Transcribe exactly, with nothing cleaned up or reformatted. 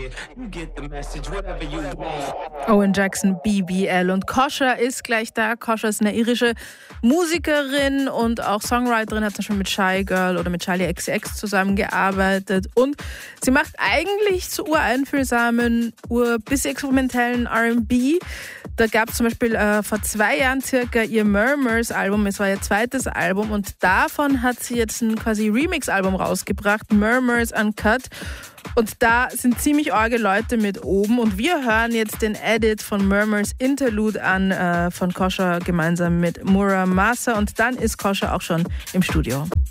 You get the message, whatever you want. Owen Jackson, B B L. Und Kosha ist gleich da. Kosha ist eine irische Musikerin und auch Songwriterin, hat schon mit Shy Girl oder mit Charlie X C X zusammengearbeitet. Und sie macht eigentlich so ureinfühlsamen, ur bis experimentellen R and B. Da gab es zum Beispiel äh, vor zwei Jahren circa ihr Murmurs-Album. Es war ihr zweites Album und davon hat sie jetzt ein quasi Remix-Album rausgebracht, Murmurs Uncut. Und da sind ziemlich arge Leute mit oben. Und wir hören jetzt den Edit von Murmurs Interlude an äh, von Kosha gemeinsam mit Muramasa. Und dann ist Kosha auch schon im Studio.